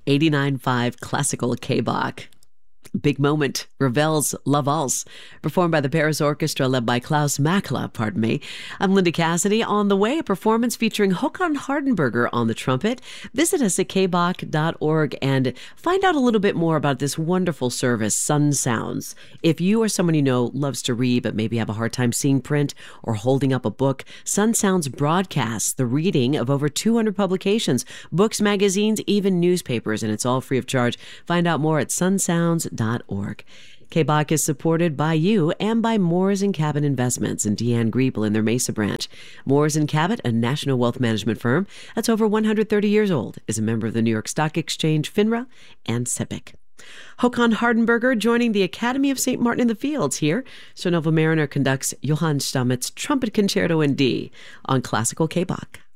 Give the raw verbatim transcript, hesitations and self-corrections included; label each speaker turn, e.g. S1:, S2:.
S1: eighty-nine point five Classical K-Bach. Big Moment, Ravel's La Valse, performed by the Paris Orchestra led by Klaus Makla, pardon me. I'm Linda Cassidy. On the way, a performance featuring Håkan Hardenberger on the trumpet. Visit us at k bach dot org and find out a little bit more about this wonderful service, Sun Sounds. If you or someone you know loves to read but maybe have a hard time seeing print or holding up a book, Sun Sounds broadcasts the reading of over two hundred publications, books, magazines, even newspapers, and it's all free of charge. Find out more at sun sounds dot org. K-Bach is supported by you and by Moores and Cabot Investments and Deanne Griebel in their Mesa branch. Moores and Cabot, a national wealth management firm that's over one hundred thirty years old, is a member of the New York Stock Exchange, FINRA, and SIPC. Håkan Hardenberger joining the Academy of Saint Martin in the Fields here. Sir Neville Mariner conducts Johann Stammett's Trumpet Concerto in D on Classical K-Bach.